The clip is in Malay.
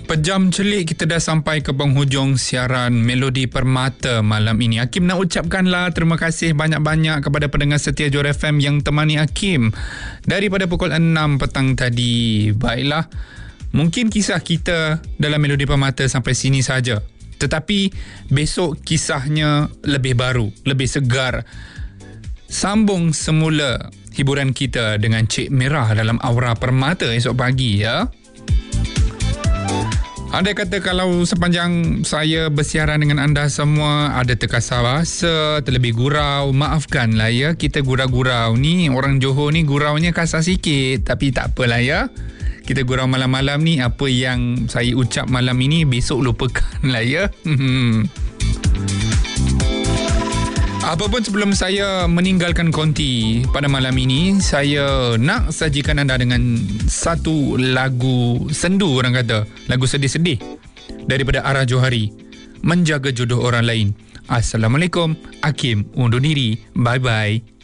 Pejam celik kita dah sampai ke penghujung siaran Melodi Permata malam ini. Hakim nak ucapkanlah terima kasih banyak-banyak kepada pendengar setia Johor FM yang temani Hakim daripada pukul 6 petang tadi. Baiklah, mungkin kisah kita dalam Melodi Permata sampai sini saja. Tetapi besok kisahnya lebih baru, lebih segar. Sambung semula hiburan kita dengan Cik Merah dalam Aura Permata esok pagi ya. Andai kata kalau sepanjang saya bersiaran dengan anda semua ada terkasar bahasa, terlebih gurau, maafkanlah ya. Kita gurau-gurau ni, orang Johor ni guraunya kasar sikit, tapi tak apalah ya. Kita gurau malam-malam ni, apa yang saya ucap malam ini besok lupakanlah ya. Apapun sebelum saya meninggalkan konti pada malam ini, saya nak sajikan anda dengan satu lagu sendu, orang kata. Lagu sedih-sedih daripada Ara Johari, Menjaga Jodoh Orang Lain. Assalamualaikum. Hakim undur diri. Bye-bye.